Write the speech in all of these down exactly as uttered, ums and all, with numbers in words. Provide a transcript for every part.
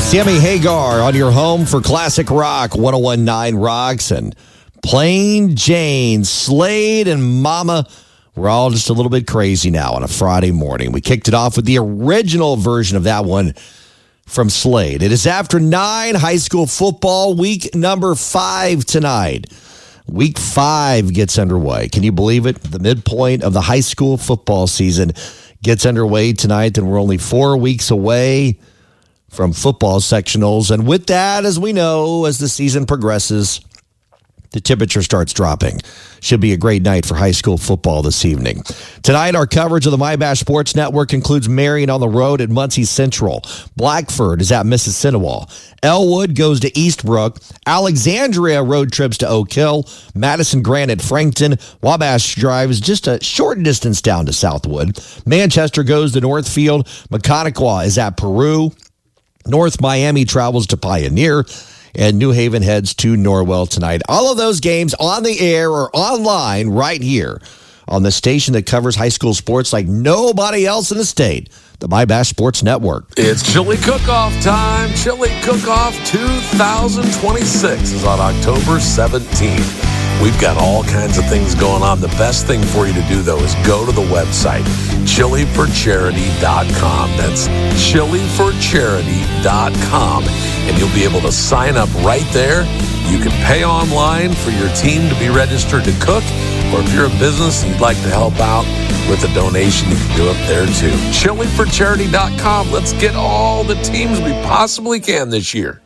Sammy Hagar on your home for Classic Rock, one oh one point nine Rocks, and Plain Jane, Slade, and Mama. We're all just a little bit crazy now on a Friday morning. We kicked it off with the original version of that one from Slade. It is after nine, high school football, week number five tonight. Week five gets underway. Can you believe it? The midpoint of the high school football season gets underway tonight, and we're only four weeks away from football sectionals. And with that, as we know, as the season progresses, the temperature starts dropping. Should be a great night for high school football this evening. Tonight, our coverage of the MyBash Sports Network includes Marion on the road at Muncie Central. Blackford is at Mississinawa. Elwood goes to Eastbrook. Alexandria road trips to Oak Hill. Madison Grant at Frankton. Wabash drives just a short distance down to Southwood. Manchester goes to Northfield. Maconaquah is at Peru. North Miami travels to Pioneer, and New Haven heads to Norwell tonight. All of those games on the air or online right here on the station that covers high school sports like nobody else in the state, the MyBash Sports Network. It's Chili Cook-Off time. Chili Cook-Off two thousand twenty-six is on October seventeenth. We've got all kinds of things going on. The best thing for you to do, though, is go to the website, chili for charity dot com. That's chili for charity dot com. And you'll be able to sign up right there. You can pay online for your team to be registered to cook. Or if you're a business and you'd like to help out with a donation, you can do it there, too. chili for charity dot com. Let's get all the teams we possibly can this year.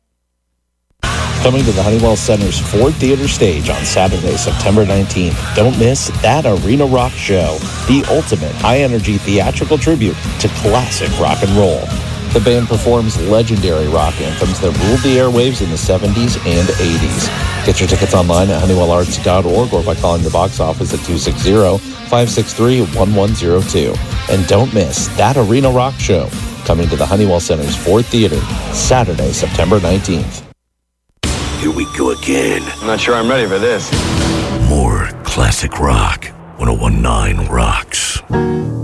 Coming to the Honeywell Center's Ford Theater stage on Saturday, September nineteenth. Don't miss That Arena Rock Show, the ultimate high-energy theatrical tribute to classic rock and roll. The band performs legendary rock anthems that ruled the airwaves in the seventies and eighties. Get your tickets online at honeywell arts dot org or by calling the box office at two six zero, five six three, one one zero two. And don't miss That Arena Rock Show, coming to the Honeywell Center's Ford Theater, Saturday, September nineteenth. Here we go again. I'm not sure I'm ready for this. More classic rock. one oh one point nine Rocks.